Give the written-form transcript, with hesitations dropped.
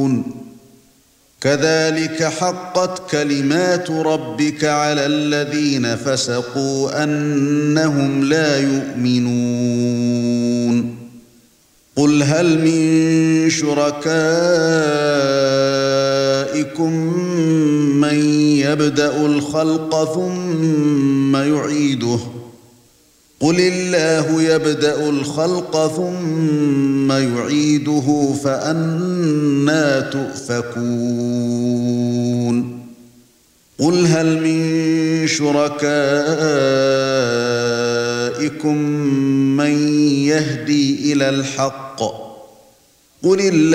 كذلك حقت كلمات ربك على الذين فسقوا أنهم لا يؤمنون قل هل من شركائكم من يبدأ الخلق ثم يعيده قل الله يبدأ الخلق ثم يعيده فأنى تؤفكون قل هل من شركائكم من يهدي إلى الحق قل الله